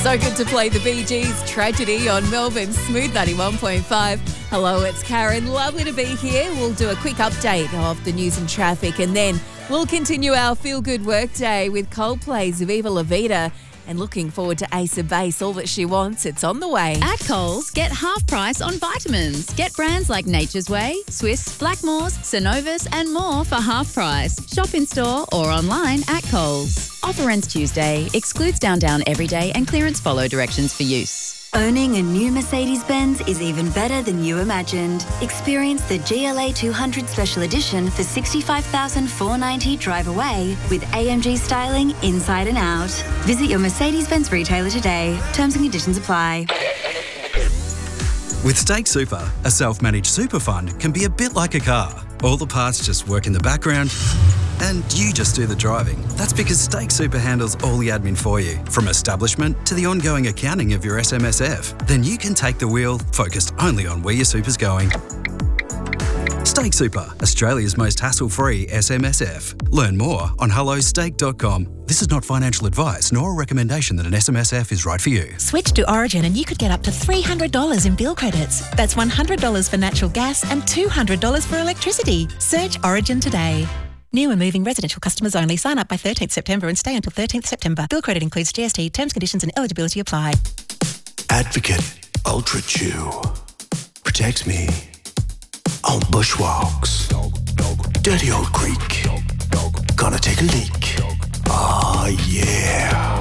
So good to play the Bee Gees Tragedy on Melbourne's Smooth 91.5. Hello, it's Karen. Lovely to be here. We'll do a quick update of the news and traffic, and then we'll continue our feel-good work day with Coldplay's Viva La Vida. And looking forward to Ace of Base, All That She Wants. It's on the way. At Coles, get half price on vitamins. Get brands like Nature's Way, Swiss, Blackmores, Synovus and more for half price. Shop in store or online at Coles. Offer ends Tuesday. Excludes down every day and clearance follow directions for use. Owning a new Mercedes-Benz is even better than you imagined. Experience the GLA 200 Special Edition for $65,490 drive away with AMG styling inside and out. Visit your Mercedes-Benz retailer today. Terms and conditions apply. With Stake Super, a self-managed super fund can be a bit like a car. All the parts just work in the background and you just do the driving. That's because Stake Super handles all the admin for you, from establishment to the ongoing accounting of your SMSF. Then you can take the wheel, focused only on where your super's going. Stake Super, Australia's most hassle-free SMSF. Learn more on hellostake.com. This is not financial advice nor a recommendation that an SMSF is right for you. Switch to Origin and you could get up to $300 in bill credits. That's $100 for natural gas and $200 for electricity. Search Origin today. New and moving residential customers only. Sign up by 13th September and stay until 13th September. Bill credit includes GST. Terms, conditions and eligibility apply. Advocate Ultra Chew protects me on bushwalks, dirty old creek, gonna take a leak. Ah, yeah.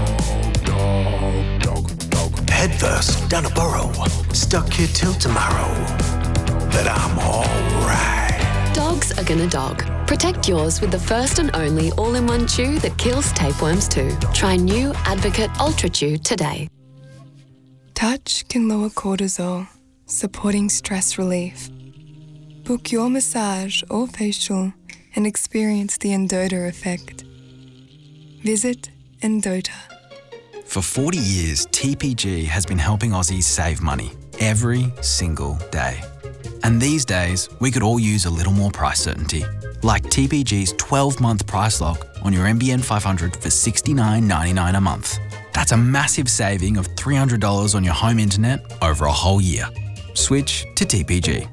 Head first down a burrow, stuck here till tomorrow. But I'm alright. Dogs are gonna dog. Protect yours with the first and only all-in-one chew that kills tapeworms too. Try new Advocate Ultra Chew today. Touch can lower cortisol, supporting stress relief. Book your massage or facial and experience the Endota effect. Visit Endota. For 40 years, TPG has been helping Aussies save money every single day. And these days, we could all use a little more price certainty, like TPG's 12-month price lock on your NBN 500 for $69.99 a month. That's a massive saving of $300 on your home internet over a whole year. Switch to TPG.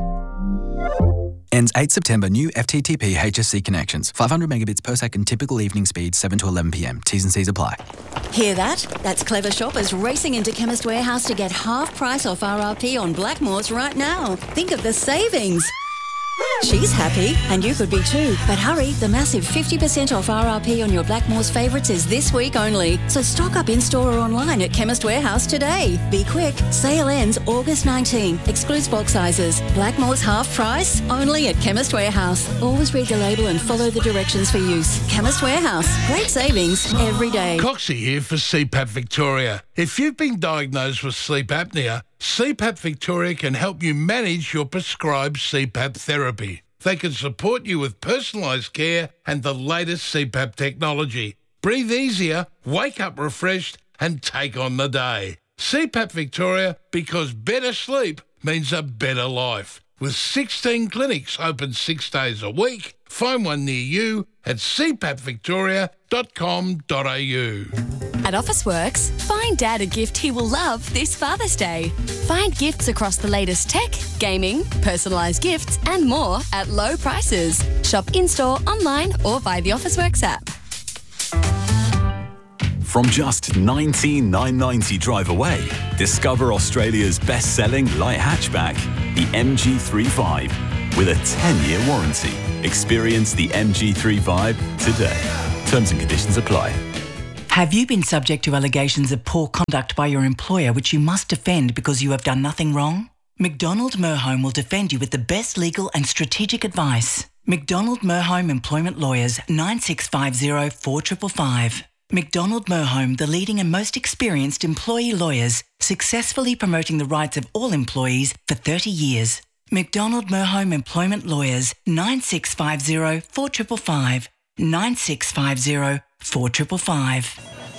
Ends 8 September. New FTTP HSC connections. 500 megabits per second. Typical evening speed 7 to 11 p.m. T's and C's apply. Hear that? That's clever shoppers racing into Chemist Warehouse to get half price off RRP on Blackmores right now. Think of the savings. She's happy, and you could be too. But hurry, the massive 50% off RRP on your Blackmores favourites is this week only. So stock up in-store or online at Chemist Warehouse today. Be quick. Sale ends August 19. Excludes bulk sizes. Blackmores half price, only at Chemist Warehouse. Always read the label and follow the directions for use. Chemist Warehouse. Great savings every day. Coxie here for CPAP Victoria. If you've been diagnosed with sleep apnea, CPAP Victoria can help you manage your prescribed CPAP therapy. They can support you with personalised care and the latest CPAP technology. Breathe easier, wake up refreshed and take on the day. CPAP Victoria, because better sleep means a better life. With 16 clinics open 6 days a week, find one near you at cpapvictoria.com.au. At Officeworks, find Dad a gift he will love this Father's Day. Find gifts across the latest tech, gaming, personalised gifts and more at low prices. Shop in-store, online or via the Officeworks app. From just $19,990 drive away, discover Australia's best-selling light hatchback, the MG3 with a 10-year warranty. Experience the MG3 today. Terms and conditions apply. Have you been subject to allegations of poor conduct by your employer which you must defend because you have done nothing wrong? McDonald Merhome will defend you with the best legal and strategic advice. McDonald Merhome Employment Lawyers, 9650 4555. McDonald Merhome, the leading and most experienced employee lawyers, successfully promoting the rights of all employees for 30 years. McDonald Merhome Employment Lawyers, 9650 4555. 9650 4555.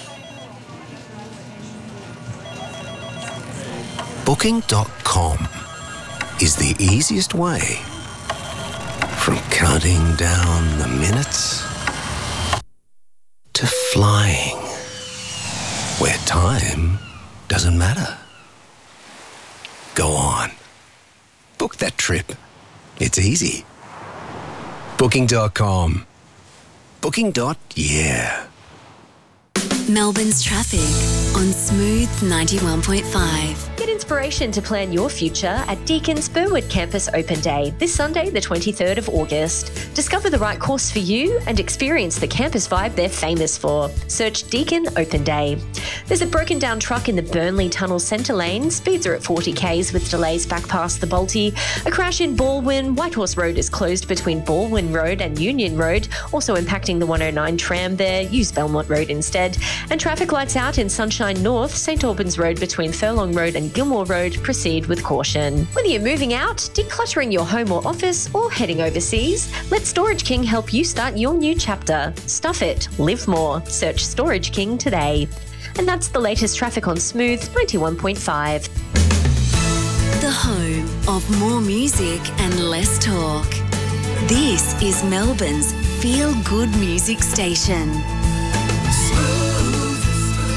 Booking.com is the easiest way from counting down the minutes to flying. where time doesn't matter. Go on. Book that trip. It's easy. Booking.com. Booking.yeah. Melbourne's traffic on Smooth 91.5. Get inspiration to plan your future at Deacon's Burwood Campus Open Day this Sunday, the 23rd of August. Discover the right course for you and experience the campus vibe they're famous for. Search Deakin Open Day. There's a broken down truck in the Burnley Tunnel centre lane. Speeds are at 40 k's with delays back past the Balti. A crash in Baldwin. Whitehorse Road is closed between Baldwin Road and Union Road, also impacting the 109 tram there. Use Belmont Road instead. And traffic lights out in Sunshine North, St Albans Road between Furlong Road and Gilmore Road. Proceed with caution. Whether you're moving out, decluttering your home or office, or heading overseas, let Storage King help you start your new chapter. Stuff it, live more. Search Storage King today. And that's the latest traffic on Smooth 91.5. The home of more music and less talk. This is Melbourne's feel-good music station. Smooth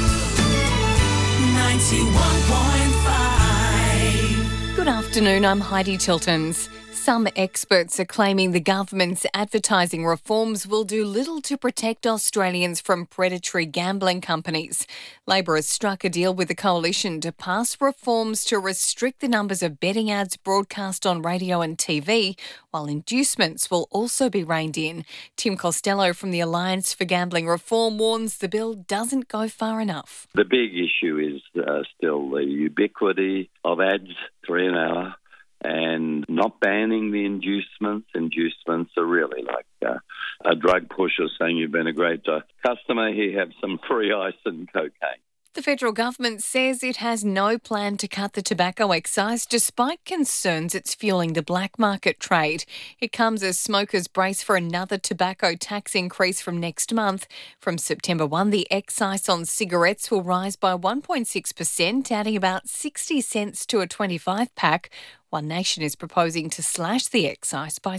91.5. Good afternoon, I'm Heidi Tiltons. Some experts are claiming the government's advertising reforms will do little to protect Australians from predatory gambling companies. Labor has struck a deal with the coalition to pass reforms to restrict the numbers of betting ads broadcast on radio and TV, while inducements will also be reined in. Tim Costello from the Alliance for Gambling Reform warns the bill doesn't go far enough. The big issue is still the ubiquity of ads 3 an hour. And not banning the inducements. Inducements are really like a drug pusher saying you've been a great customer, here have some free ice and cocaine. The federal government says it has no plan to cut the tobacco excise despite concerns it's fueling the black market trade. It comes as smokers brace for another tobacco tax increase from next month. From September 1, the excise on cigarettes will rise by 1.6%, adding about 60 cents to a 25-pack. One Nation is proposing to slash the excise by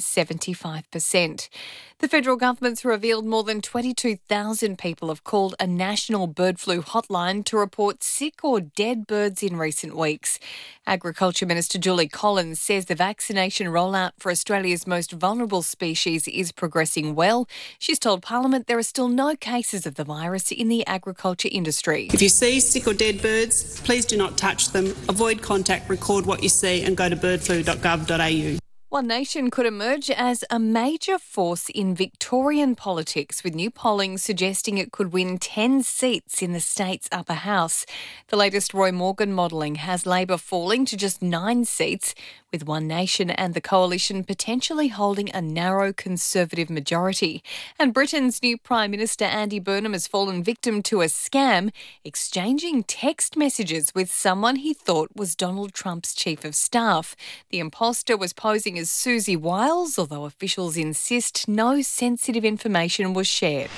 75%. The federal government's revealed more than 22,000 people have called a national bird flu hotline to report sick or dead birds in recent weeks. Agriculture Minister Julie Collins says the vaccination rollout for Australia's most vulnerable species is progressing well. She's told Parliament there are still no cases of the virus in the agriculture industry. If you see sick or dead birds, please do not touch them. Avoid contact, record what you see and go to birdflu.gov.au. One Nation could emerge as a major force in Victorian politics, with new polling suggesting it could win 10 seats in the state's upper house. The latest Roy Morgan modelling has Labor falling to just 9 seats, with One Nation and the coalition potentially holding a narrow Conservative majority. And Britain's new Prime Minister Andy Burnham has fallen victim to a scam, exchanging text messages with someone he thought was Donald Trump's chief of staff. The imposter was posing as Susie Wiles, although officials insist no sensitive information was shared.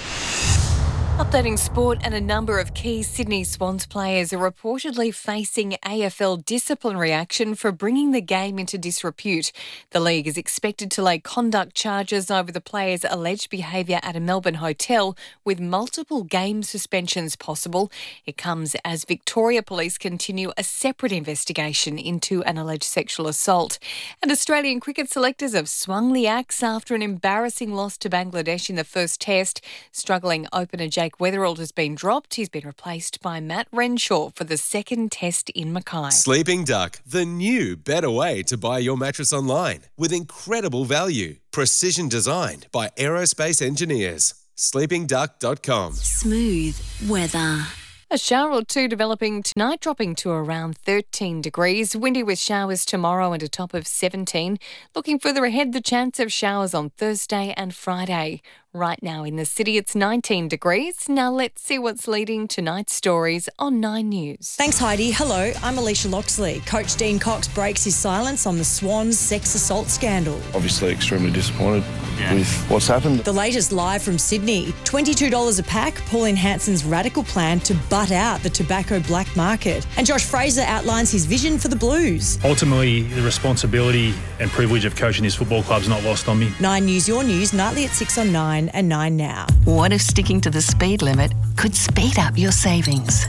Updating sport, and a number of key Sydney Swans players are reportedly facing AFL disciplinary action for bringing the game into disrepute. The league is expected to lay conduct charges over the players' alleged behaviour at a Melbourne hotel, with multiple game suspensions possible. It comes as Victoria Police continue a separate investigation into an alleged sexual assault. And Australian cricket selectors have swung the axe after an embarrassing loss to Bangladesh in the first test. Struggling opener Jake Weatherald has been dropped. He's been replaced by Matt Renshaw for the second test in Mackay. Sleeping Duck, the new, better way to buy your mattress online with incredible value. Precision designed by aerospace engineers. sleepingduck.com. Smooth weather. A shower or two developing tonight, dropping to around 13 degrees. Windy with showers tomorrow and a top of 17. Looking further ahead, the chance of showers on Thursday and Friday. Right now in the city, it's 19 degrees. Now let's see what's leading tonight's stories on 9 News. Thanks, Heidi. Hello, I'm Alicia Loxley. Coach Dean Cox breaks his silence on the Swans sex assault scandal. Obviously extremely disappointed with what's happened. The latest live from Sydney. $22 a pack, Pauline Hanson's radical plan to butt out the tobacco black market. And Josh Fraser outlines his vision for the Blues. Ultimately, the responsibility and privilege of coaching this football club is not lost on me. 9 News, your news, nightly at 6 on 9. $9 and $9 now. What if sticking to the speed limit could speed up your savings?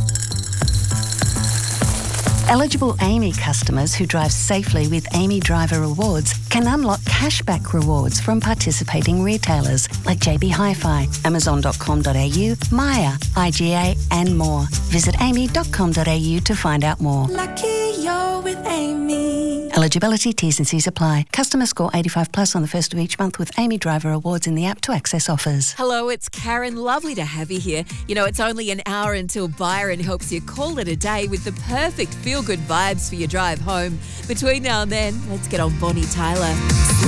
Eligible Amy customers who drive safely with Amy Driver Rewards can unlock cashback rewards from participating retailers like JB Hi-Fi, Amazon.com.au, Maya, IGA and more. Visit amy.com.au to find out more. Lucky you're with Amy. Eligibility, T's and C's apply. Customer score 85 plus on the first of each month with Amy Driver Rewards in the app to access offers. Hello, it's Karen. Lovely to have you here. You know, it's only an hour until Byron helps you call it a day with the perfect feel-good vibes for your drive home. Between now and then, let's get on Bonnie Tyler.